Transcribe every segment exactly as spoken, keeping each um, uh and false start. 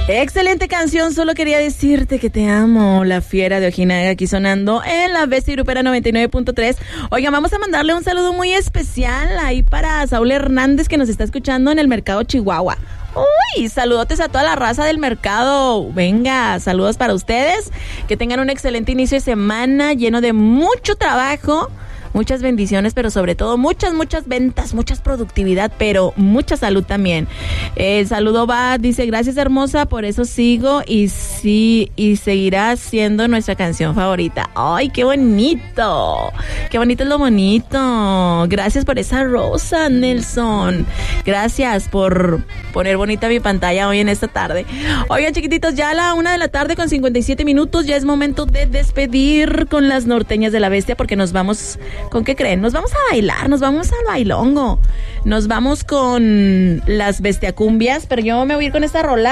Excelente canción, solo quería decirte que te amo, La Fiera de Ojinaga, aquí sonando en la Bestia Grupera noventa y nueve punto tres. Oigan, vamos a mandarle un saludo muy especial ahí para Saúl Hernández, que nos está escuchando en el mercado Chihuahua. Uy, saludotes a toda la raza del mercado. Venga, saludos para ustedes, que tengan un excelente inicio de semana lleno de mucho trabajo, muchas bendiciones, pero sobre todo muchas, muchas ventas, muchas productividad, pero mucha salud también. El saludo va, dice, gracias hermosa, por eso sigo y sí, y seguirá siendo nuestra canción favorita. ¡Ay, qué bonito! ¡Qué bonito es lo bonito! Gracias por esa rosa, Nelson. Gracias por poner bonita mi pantalla hoy en esta tarde. Oigan, chiquititos, ya a la una de la tarde con cincuenta y siete minutos, ya es momento de despedir con las norteñas de la bestia, porque nos vamos... ¿Con qué creen? Nos vamos a bailar, nos vamos al bailongo. Nos vamos con las bestiacumbias, pero yo me voy a ir con esta rola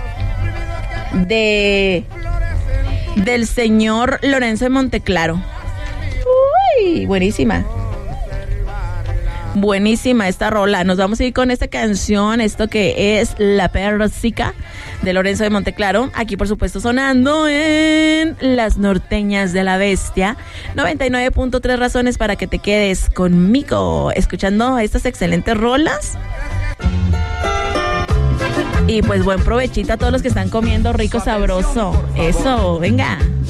de del señor Lorenzo de Monteclaro. Uy, buenísima. Buenísima esta rola. Nos vamos a ir con esta canción, esto que es La Perrosica de Lorenzo de Monteclaro. Aquí, por supuesto, sonando en Las Norteñas de la Bestia. noventa y nueve punto tres razones para que te quedes conmigo escuchando estas excelentes rolas. Y pues buen provechito a todos los que están comiendo rico, sabroso. Eso, venga.